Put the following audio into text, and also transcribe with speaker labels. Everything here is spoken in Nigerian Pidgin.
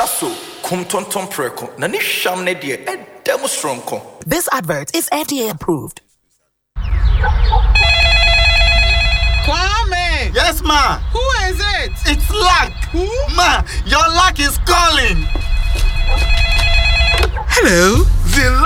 Speaker 1: Shaso, kum tonton preko, na ni sham ne die, demo strong ko.
Speaker 2: This advert is FDA approved.
Speaker 3: Kwame!
Speaker 4: Yes, ma.
Speaker 3: Who is it?
Speaker 4: It's Luck.
Speaker 3: Who?
Speaker 4: Ma, your luck is calling.
Speaker 5: Hello,